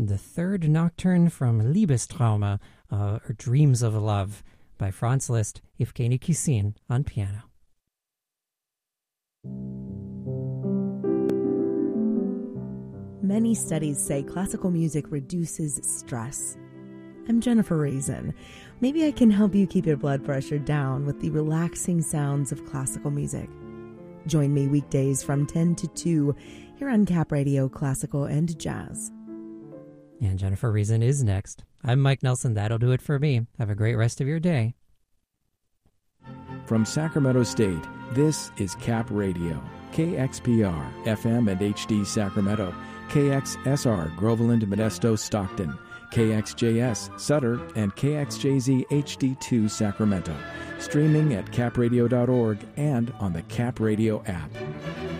the third nocturne from Liebestrauma, or Dreams of Love, by Franz Liszt, Evgeny Kissin on piano. Many studies say classical music reduces stress. I'm Jennifer Raisin. Maybe I can help you keep your blood pressure down with the relaxing sounds of classical music. Join me weekdays from 10 to 2 here on Cap Radio Classical and Jazz. And Jennifer Reason is next. I'm Mike Nelson. That'll do it for me. Have a great rest of your day. From Sacramento State, this is Cap Radio, KXPR, FM and HD Sacramento, KXSR, Groveland, Modesto, Stockton, KXJS, Sutter, and KXJZ HD2 Sacramento. Streaming at capradio.org and on the Cap Radio app.